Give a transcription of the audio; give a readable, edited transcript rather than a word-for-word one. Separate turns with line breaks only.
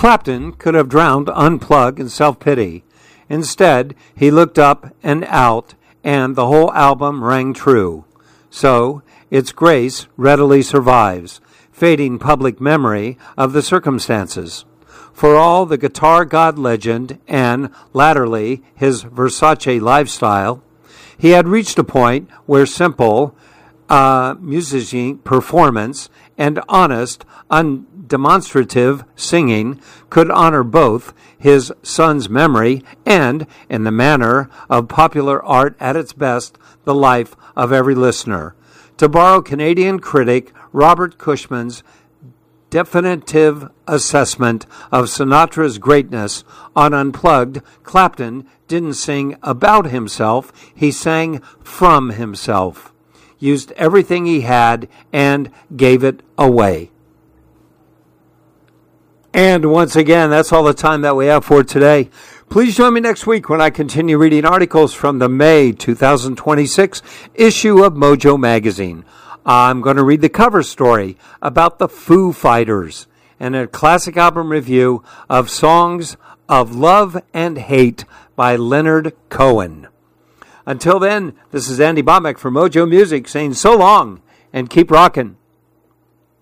Clapton could have drowned Unplugged in self-pity. Instead, he looked up and out, and the whole album rang true. So, its grace readily survives, fading public memory of the circumstances. For all the guitar god legend and, latterly, his Versace lifestyle, he had reached a point where simple musician performance and honest, undemonstrative singing could honor both his son's memory and, in the manner of popular art at its best, the life of every listener. To borrow Canadian critic Robert Cushman's definitive assessment of Sinatra's greatness on Unplugged, Clapton didn't sing about himself, he sang from himself, used everything he had, and gave it away. And once again, that's all the time that we have for today. Please join me next week when I continue reading articles from the May 2026 issue of Mojo Magazine. I'm going to read the cover story about the Foo Fighters and a classic album review of Songs of Love and Hate by Leonard Cohen. Until then, this is Andy Bombeck for Mojo Music saying so long and keep rocking.